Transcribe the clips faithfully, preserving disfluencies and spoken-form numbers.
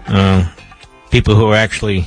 Uh, people who are actually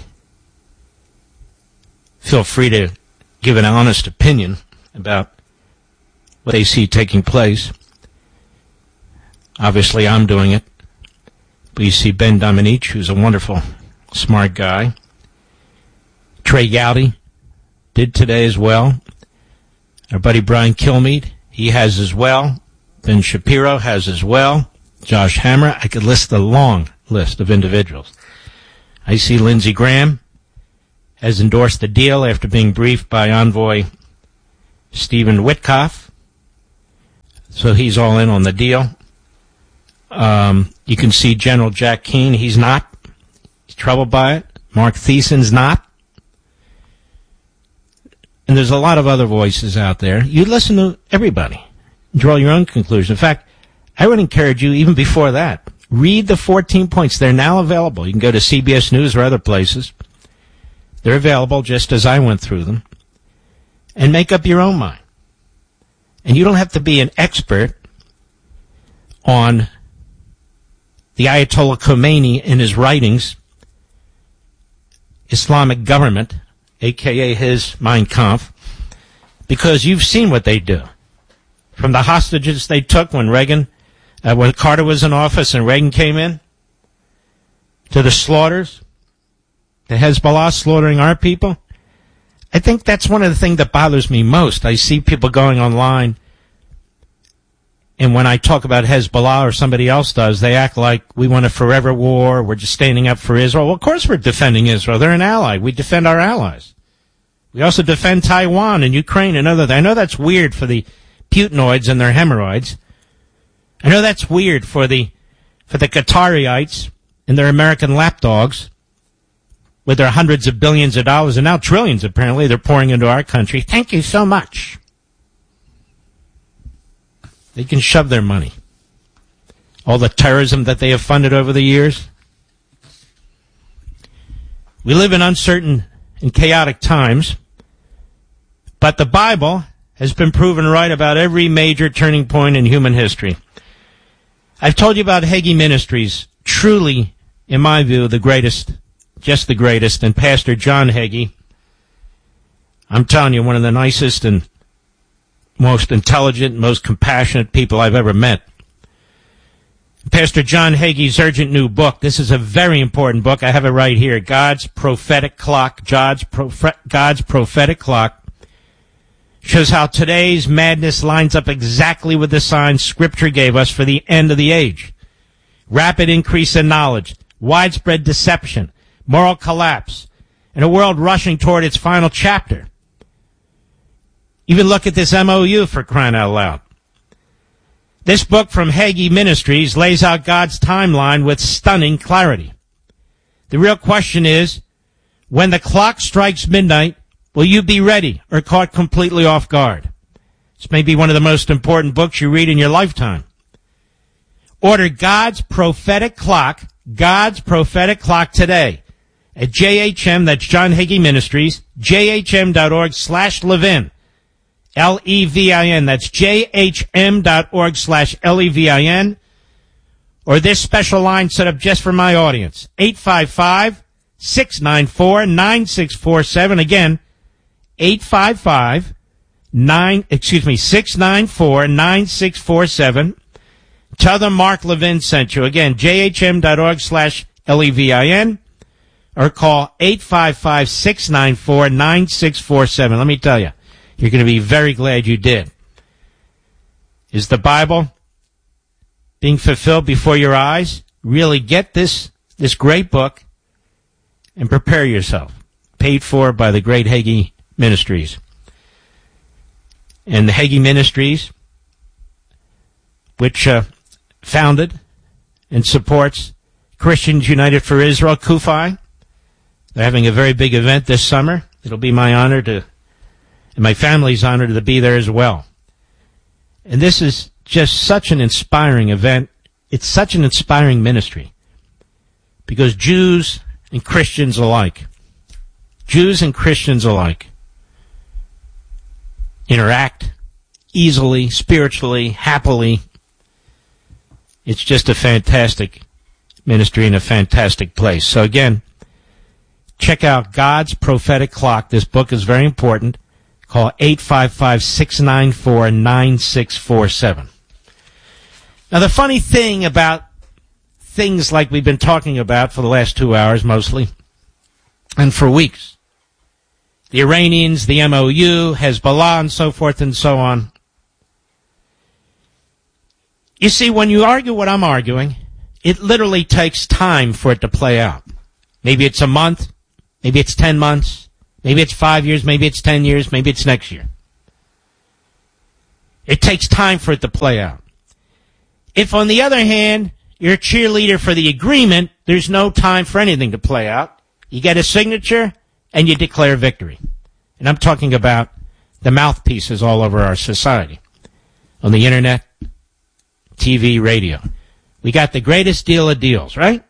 feel free to give an honest opinion about what they see taking place. Obviously, I'm doing it. But you see Ben Domenech, who's a wonderful, smart guy. Trey Gowdy did today as well. Our buddy Brian Kilmeade, he has as well. Ben Shapiro has as well. Josh Hammer. I could list a long list of individuals. I see Lindsey Graham has endorsed the deal after being briefed by envoy Stephen Witkoff. So he's all in on the deal. Um, you can see General Jack Keane. He's not. He's troubled by it. Mark Thiessen's not. And there's a lot of other voices out there. You listen to everybody. Draw your own conclusion. In fact, I would encourage you, even before that, read the fourteen points. They're now available. You can go to C B S News or other places. They're available just as I went through them. And make up your own mind. And you don't have to be an expert on the Ayatollah Khomeini in his writings, Islamic government, a k a his Mein Kampf, because you've seen what they do. From the hostages they took when Reagan, uh, when Carter was in office and Reagan came in, to the slaughters, the Hezbollah slaughtering our people. I think that's one of the things that bothers me most. I see people going online, and when I talk about Hezbollah or somebody else does, they act like we want a forever war, we're just standing up for Israel. Well, of course we're defending Israel. They're an ally. We defend our allies. We also defend Taiwan and Ukraine and other things. I know that's weird for the Putinoids and their hemorrhoids. I know that's weird for the for the Qatariites and their American lapdogs with their hundreds of billions of dollars and now trillions, apparently, they're pouring into our country. Thank you so much. They can shove their money. All the terrorism that they have funded over the years. We live in uncertain and chaotic times, but the Bible has been proven right about every major turning point in human history. I've told you about Hagee Ministries, truly, in my view, the greatest, just the greatest, and Pastor John Hagee, I'm telling you, one of the nicest and most intelligent, most compassionate people I've ever met. Pastor John Hagee's urgent new book. This is a very important book. I have it right here. God's Prophetic Clock. God's, Prophet, God's Prophetic Clock shows how today's madness lines up exactly with the signs Scripture gave us for the end of the age. Rapid increase in knowledge, widespread deception, moral collapse, and a world rushing toward its final chapter. Even look at this M O U, for crying out loud. This book from Hagee Ministries lays out God's timeline with stunning clarity. The real question is, when the clock strikes midnight, will you be ready or caught completely off guard? This may be one of the most important books you read in your lifetime. Order God's Prophetic Clock, God's Prophetic Clock today at J H M, that's John Hagee Ministries, J H M dot org slash Levin. L E V I N. That's J H M dot org slash L E V I N. Or this special line set up just for my audience. eight five five, six nine four, nine six four seven. Again, eight five five, nine, excuse me, six nine four, nine six four seven. Tell them Mark Levin sent you. Again, J H M dot org slash L E V I N. Or call eight five five, six nine four, nine six four seven. Let me tell you. You're going to be very glad you did. Is the Bible being fulfilled before your eyes? Really get this, this great book and prepare yourself. Paid for by the great Hagee Ministries. And the Hagee Ministries, which uh, founded and supports Christians United for Israel, C U F I. They're having a very big event this summer. It'll be my honor to And my family's honored to be there as well. And this is just such an inspiring event. It's such an inspiring ministry. Because Jews and Christians alike, Jews and Christians alike, interact easily, spiritually, happily. It's just a fantastic ministry in a fantastic place. So again, check out God's Prophetic Clock. This book is very important. Call eight five five, six nine four, nine six four seven. Now, the funny thing about things like we've been talking about for the last two hours mostly, and for weeks, the Iranians, the M O U, Hezbollah, and so forth and so on. You see, when you argue what I'm arguing, it literally takes time for it to play out. Maybe it's a month, maybe it's ten months, maybe it's five years, maybe it's ten years, maybe it's next year. It takes time for it to play out. If, on the other hand, you're a cheerleader for the agreement, there's no time for anything to play out. You get a signature, and you declare victory. And I'm talking about the mouthpieces all over our society. On the internet, T V, radio. We got the greatest deal of deals, right?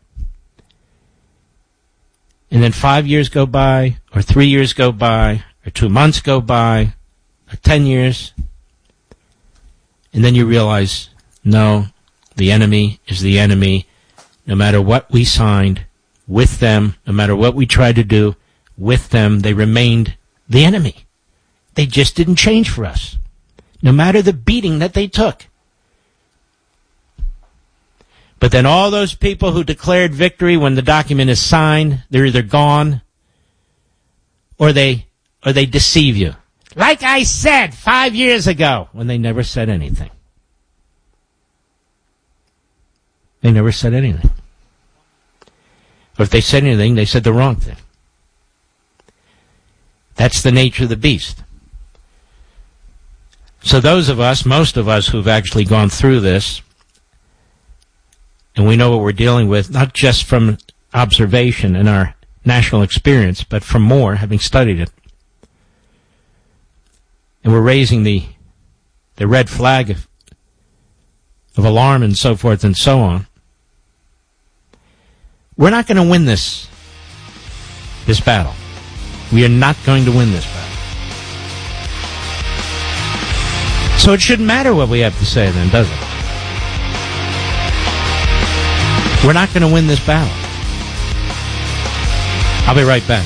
And then five years go by, or three years go by, or two months go by, or ten years. And then you realize, no, the enemy is the enemy. No matter what we signed with them, no matter what we tried to do with them, they remained the enemy. They just didn't change for us, no matter the beating that they took. But then all those people who declared victory when the document is signed, they're either gone or they or they deceive you. Like I said five years ago, when they never said anything. They never said anything. Or if they said anything, they said the wrong thing. That's the nature of the beast. So those of us, most of us who've actually gone through this, and we know what we're dealing with, not just from observation and our national experience, but from more, having studied it. And we're raising the the red flag of, of alarm and so forth and so on. We're not going to win this, this battle. We are not going to win this battle. So it shouldn't matter what we have to say then, does it? We're not going to win this battle. I'll be right back.